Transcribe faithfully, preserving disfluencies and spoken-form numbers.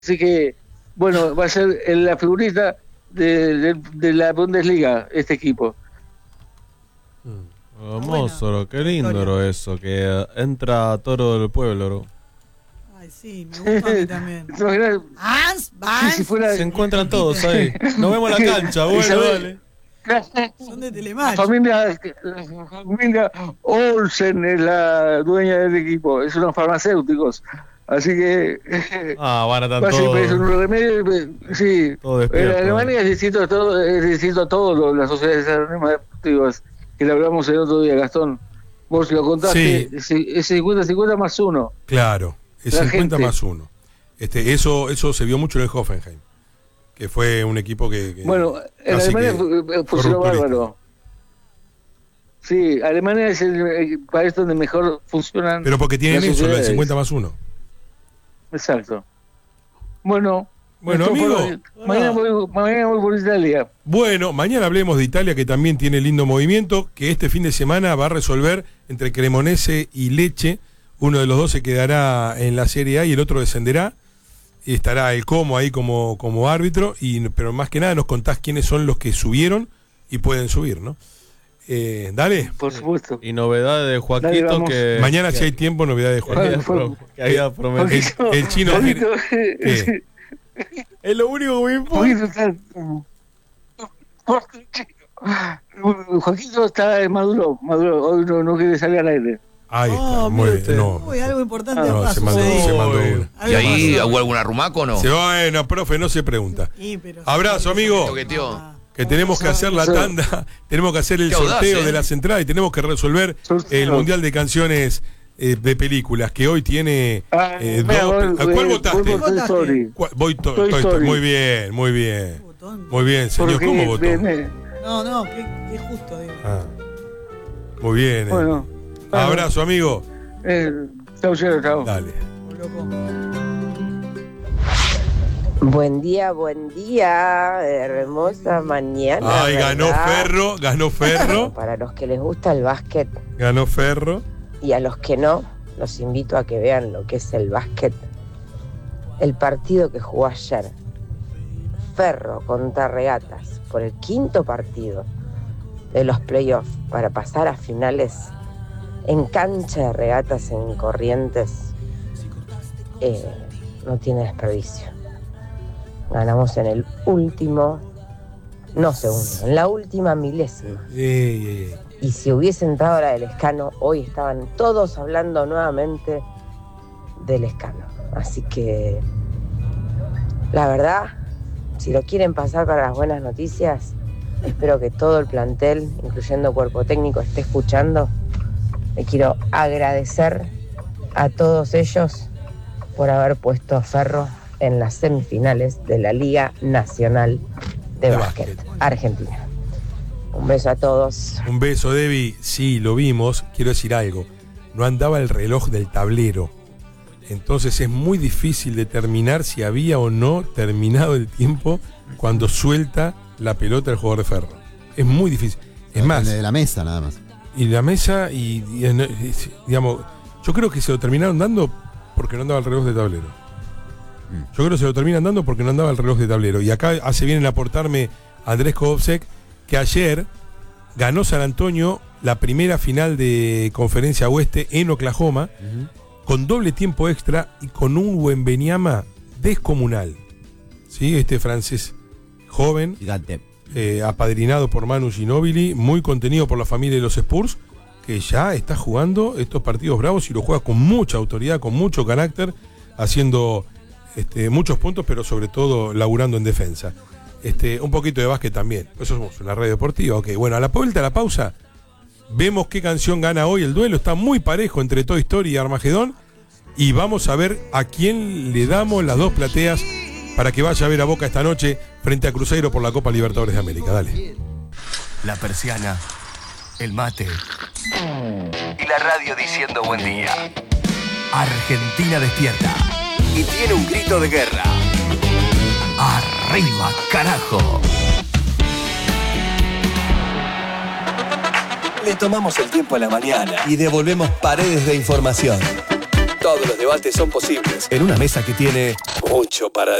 Así que, bueno, va a ser la figurita de, de, de la Bundesliga, este equipo. Mm. Hermoso, bueno, qué lindo lo eso, que entra Toro del Pueblo, bro. Ay, sí, me gusta a mí también. Hans, Hans. Si fuera... Se encuentran todos ahí. Nos vemos en la cancha, bueno, dale. Son de Telematch. La familia, la familia Olsen es la dueña del equipo, es unos farmacéuticos. Así que. Ah, van a estar todos. Es un remedio. Sí. Todo en Alemania es distinto a todo, es distinto a todo las sociedades anónimas deportivas que le hablamos el otro día, Gastón. Vos lo contaste, sí. Es cincuenta cincuenta más uno. Claro, es la cincuenta gente. más uno. Este, eso, eso se vio mucho en el Hoffenheim, que fue un equipo que. que bueno, en Alemania funcionó bárbaro. Sí, Alemania es el, el país donde mejor funcionan. Pero porque tienen eso, el cincuenta más uno. Exacto. Bueno, bueno amigo. Por, mañana, voy, mañana voy por Italia. Bueno, mañana hablemos de Italia, que también tiene lindo movimiento, que este fin de semana va a resolver entre Cremonese y Lecce. Uno de los dos se quedará en la Serie A y el otro descenderá. Y estará el Como ahí como, como árbitro. Y, pero más que nada nos contás quiénes son los que subieron y pueden subir, ¿no? Eh, dale. Por supuesto. Y novedades de Joaquito dale, que... Mañana que, si hay tiempo, novedades de Joaquito. Que había prometido. El, el chino... Joaquito, ¿Qué? Es lo único que me importa. Joaquito está maduro, maduro. Hoy no, no quiere salir al aire. Ahí está, oh, muy bien. No. Uy, algo importante no, pasó. Se mandó, se mandó uno. ¿Y ahí hubo algún arrumaco o no? Se, bueno, profe, no se pregunta. Sí, pero abrazo, amigo. Toqueteó. Que tenemos que hacer la tanda, tenemos que hacer el sorteo audaz, ¿eh? de las entradas y tenemos que resolver el Mundial de Canciones eh, de Películas, que hoy tiene ah, eh, mira, dos... voy, ¿A cuál voy, votaste? Voy Toy Story. Voy to, Toy Toy Story. Story. Muy bien, muy bien. Muy bien, señor. Porque ¿Cómo votó? Viene. No, no, qué, qué justo, digo. Ah, muy bien. Eh. Bueno, abrazo, amigo. Eh, chau, chau, chau. Dale. Loco. Buen día, buen día, hermosa mañana. Ay, ganó ¿verdad? Ferro, ganó Ferro. Para los que les gusta el básquet Ganó Ferro. y a los que no, los invito a que vean lo que es el básquet. El partido que jugó ayer, Ferro contra Regatas, por el quinto partido de los playoffs para pasar a finales en cancha de Regatas en Corrientes, eh, no tiene desperdicio. Ganamos en el último, no segundo, en la última milésima. Ey, ey. Y si hubiese entrado la del Escano, hoy estaban todos hablando nuevamente del Escano. Así que, la verdad, si lo quieren pasar para las buenas noticias, espero que todo el plantel, incluyendo cuerpo técnico, esté escuchando. Le quiero agradecer a todos ellos por haber puesto a Ferro en las semifinales de la Liga Nacional de, de Básquet, Básquet Argentina. Un beso a todos. Un beso, Debbie. Sí, lo vimos. Quiero decir algo. No andaba el reloj del tablero. Entonces es muy difícil determinar si había o no terminado el tiempo cuando suelta la pelota el jugador de Ferro. Es muy difícil. Es más... de la mesa nada más. Y la mesa, y, y digamos, yo creo que se lo terminaron dando porque no andaba el reloj de tablero. Yo creo que se lo terminan dando porque no andaba el reloj de tablero. Y acá hace bien en aportarme Andrés Kovsek, que ayer ganó San Antonio la primera final de Conferencia Oeste en Oklahoma, uh-huh. con doble tiempo extra y con un Wembanyama descomunal. ¿Sí? Este francés joven, gigante, eh, apadrinado por Manu Ginóbili, muy contenido por la familia de los Spurs, que ya está jugando estos partidos bravos y lo juega con mucha autoridad, con mucho carácter, haciendo... Este, muchos puntos, pero sobre todo laburando en defensa. Este, un poquito de básquet también. Eso somos una red deportiva. Ok, bueno, a la vuelta, a la pausa, vemos qué canción gana hoy el duelo. Está muy parejo entre Toy Story y Armagedón. Y vamos a ver a quién le damos las dos plateas para que vaya a ver a Boca esta noche frente a Cruzeiro por la Copa Libertadores de América. Dale. La persiana, el mate y la radio diciendo buen día. Argentina despierta. Y tiene un grito de guerra. ¡Arriba, carajo! Le tomamos el tiempo a la mañana y devolvemos paredes de información. Todos los debates son posibles en una mesa que tiene mucho para